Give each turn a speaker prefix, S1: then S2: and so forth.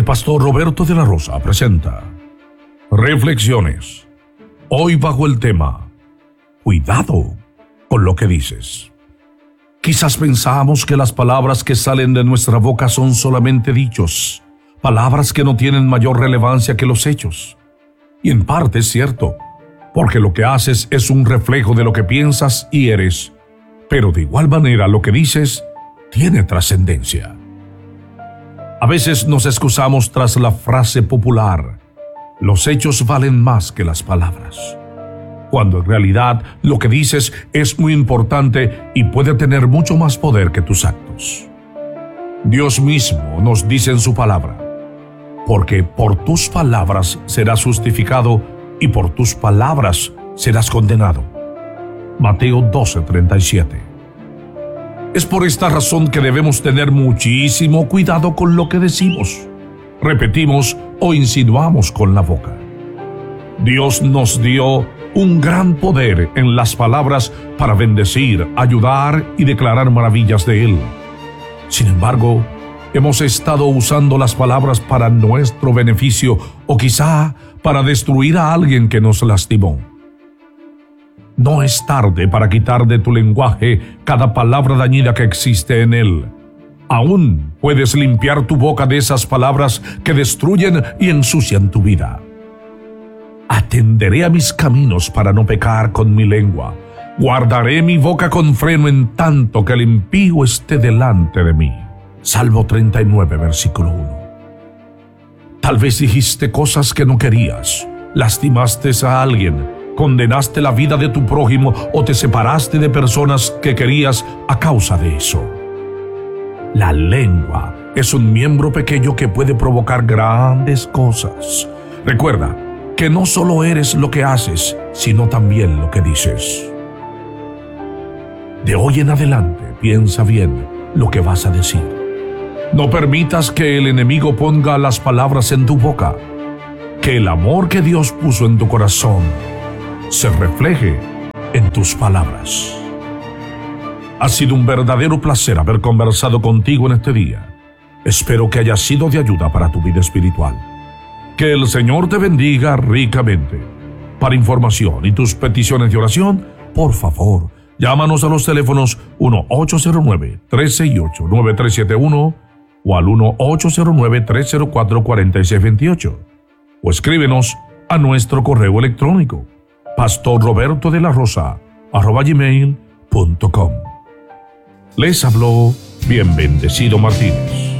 S1: El pastor Roberto de la Rosa presenta Reflexiones. Hoy bajo el tema Cuidado con lo que dices. Quizás pensamos que las palabras que salen de nuestra boca son solamente dichos, palabras que no tienen mayor relevancia que los hechos. Y en parte es cierto, porque lo que haces es un reflejo de lo que piensas y eres, pero de igual manera lo que dices tiene trascendencia. A veces nos excusamos tras la frase popular: los hechos valen más que las palabras, cuando en realidad lo que dices es muy importante y puede tener mucho más poder que tus actos. Dios mismo nos dice en su palabra: porque por tus palabras serás justificado y por tus palabras serás condenado. Mateo 12:37. Es por esta razón que debemos tener muchísimo cuidado con lo que decimos, repetimos o insinuamos con la boca. Dios nos dio un gran poder en las palabras para bendecir, ayudar y declarar maravillas de Él. Sin embargo, hemos estado usando las palabras para nuestro beneficio o quizá para destruir a alguien que nos lastimó. No es tarde para quitar de tu lenguaje cada palabra dañina que existe en él. Aún puedes limpiar tu boca de esas palabras que destruyen y ensucian tu vida. Atenderé a mis caminos para no pecar con mi lengua. Guardaré mi boca con freno en tanto que el impío esté delante de mí. Salmo 39, versículo 1. Tal vez dijiste cosas que no querías, lastimaste a alguien, condenaste la vida de tu prójimo o te separaste de personas que querías a causa de eso. La lengua es un miembro pequeño que puede provocar grandes cosas. Recuerda que no solo eres lo que haces, sino también lo que dices. De hoy en adelante, piensa bien lo que vas a decir. No permitas que el enemigo ponga las palabras en tu boca. Que el amor que Dios puso en tu corazón se refleje en tus palabras. Ha sido un verdadero placer haber conversado contigo en este día. Espero que haya sido de ayuda para tu vida espiritual. Que el Señor te bendiga ricamente. Para información y tus peticiones de oración, por favor, llámanos a los teléfonos 1-809-368-9371 o al 1-809-304-4628 o escríbenos a nuestro correo electrónico pastorrobertodelarosa@gmail.com. Les habló Bien Bendecido Martínez.